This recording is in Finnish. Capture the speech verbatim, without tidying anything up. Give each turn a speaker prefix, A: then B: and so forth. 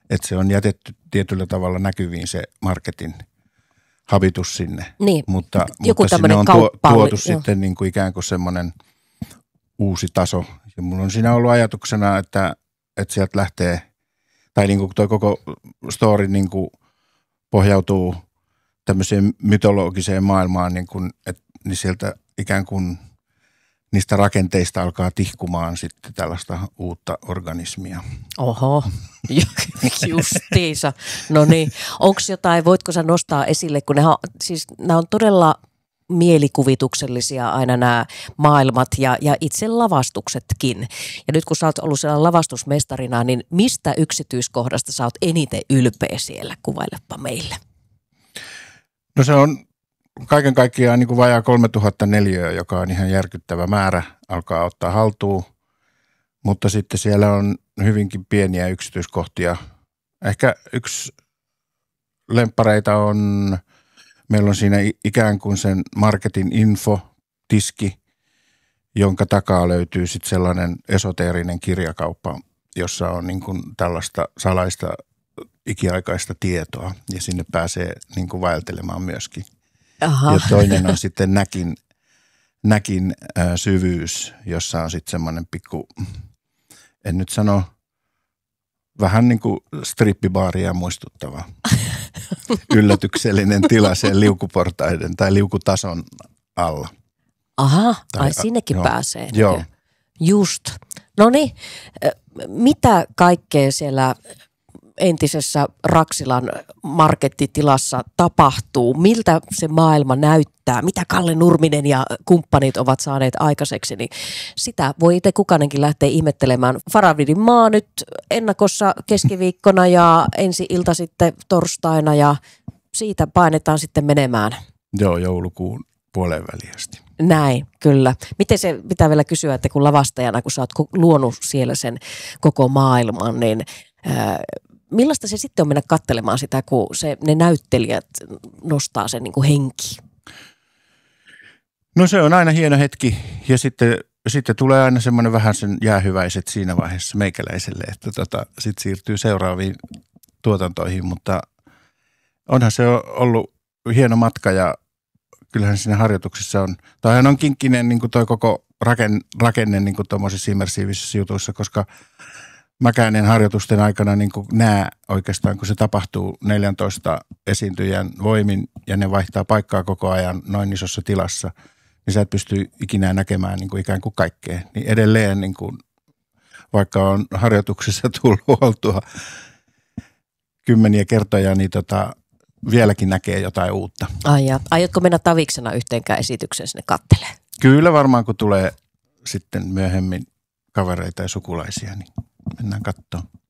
A: Että se on jätetty tietyllä tavalla näkyviin se marketin habitus sinne.
B: Niin,
A: mutta,
B: joku
A: mutta sinne on tuo, tuotu jo. Sitten niin kuin ikään kuin semmoinen uusi taso. Ja mulla on siinä ollut ajatuksena, että, että sieltä lähtee, tai niin kuin tuo koko story niin kuin pohjautuu tämmöiseen mytologiseen maailmaan, niin, kuin, että, niin sieltä ikään kuin niistä rakenteista alkaa tihkumaan sitten tällaista uutta organismia.
B: Oho, justiinsa. No niin, onko jotain, voitko sä nostaa esille, kun nämä, siis nämä on todella mielikuvituksellisia aina nämä maailmat ja, ja itse lavastuksetkin. Ja nyt kun sä oot ollut siellä lavastusmestarina, niin mistä yksityiskohdasta sä oot eniten ylpeä siellä? Kuvailepa meille.
A: No se on kaiken kaikkiaan niin kuin vajaa kolmetuhatta neliöä, joka on ihan järkyttävä määrä, alkaa ottaa haltuun. Mutta sitten siellä on hyvinkin pieniä yksityiskohtia. Ehkä yksi lemppareita on, meillä on siinä ikään kuin sen marketin info-tiski, jonka takaa löytyy sitten sellainen esoteerinen kirjakauppa, jossa on niin kuin tällaista salaista ikiaikaista tietoa ja sinne pääsee niin kuin vaeltelemaan myöskin. Aha. Ja toinen on sitten näkin, näkin äh, syvyys, jossa on sitten semmoinen pikku, en nyt sano, vähän niin kuin strippibaaria muistuttava yllätyksellinen tila sen liukuportaiden tai liukutason alla.
B: Aha,
A: tai,
B: ai sinnekin
A: joo,
B: pääsee.
A: Joo.
B: Just. No niin, mitä kaikkea siellä entisessä Raksilan markettitilassa tapahtuu? Miltä se maailma näyttää? Mitä Kalle Nurminen ja kumppanit ovat saaneet aikaiseksi? Niin sitä voi itse kukainenkin lähteä ihmettelemään. Faravidin maa nyt ennakossa keskiviikkona ja ensi ilta sitten torstaina ja siitä painetaan sitten menemään.
A: Joo, joulukuun puoleen väliin asti.
B: Näin, kyllä. Miten se pitää vielä kysyä, että kun lavastajana, kun sä oot luonut siellä sen koko maailman, niin ää, millaista se sitten on mennä katselemaan sitä, kun se, ne näyttelijät nostaa sen niin kuin henki?
A: No se on aina hieno hetki ja sitten, sitten tulee aina semmoinen vähän sen jäähyväiset siinä vaiheessa meikäläiselle, että tota, sitten siirtyy seuraaviin tuotantoihin, mutta onhan se ollut hieno matka ja kyllähän siinä harjoituksissa on, toihan on kinkkinen niin kuin toi koko rakenne, rakenne niin kuin tuommoisissa immersiivisissä jutuissa, koska mäkään en harjoitusten aikana niin kuin näe oikeastaan, kun se tapahtuu neljäntoista esiintyjän voimin ja ne vaihtaa paikkaa koko ajan noin isossa tilassa, niin sä et pysty ikinä näkemään niin kuin ikään kuin kaikkea. Niin edelleen, niin kuin, vaikka on harjoituksissa tullut oltua kymmeniä kertoja, niin tota, vieläkin näkee jotain uutta.
B: Ai ja. Aiotko mennä taviksena yhteenkään esitykseen sinne kattelee?
A: Kyllä varmaan, kun tulee sitten myöhemmin kavereita ja sukulaisia, niin mennään katsomaan.